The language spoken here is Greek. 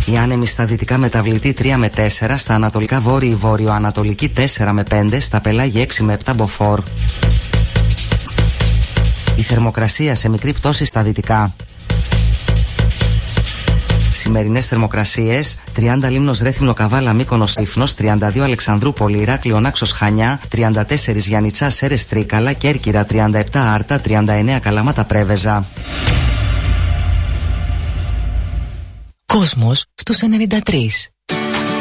Η άνεμη στα δυτικά μεταβλητή 3 με 4, στα ανατολικά βόρειο-ανατολική 4 με 5, στα πελάγια 6 με 7 μποφόρ. Η θερμοκρασία σε μικρή πτώση στα δυτικά. Σημερινές θερμοκρασίες: 30 Λίμνος Ρέθυμνο Καβάλα Μύκονος Σύφνος, 32 Αλεξανδρούπολη Ηράκλειο Νάξος Χανιά, 34 Γιαννιτσά Σέρες Τρίκαλα Κέρκυρα, 37 Άρτα, 39 Καλαμάτα Πρέβεζα. Κόσμος στους 93.